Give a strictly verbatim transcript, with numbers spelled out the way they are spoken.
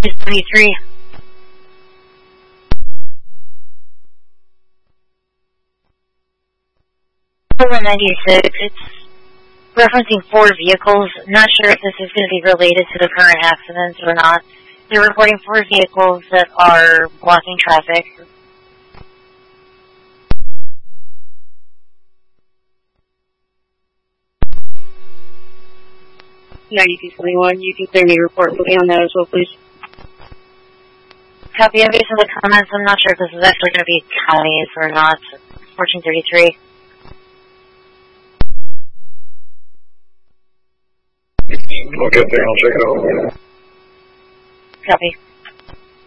seventy-three. one ninety-six, it's referencing four vehicles. Not sure if this is going to be related to the current accidents or not. They're reporting four vehicles that are blocking traffic. ninety-two twenty-one, you can clear me report. Put me on that as well, please. Copy. And based on the comments, I'm not sure if this is actually going to be counties or not. fourteen thirty-three. I'll get there. I'll check it out. Copy.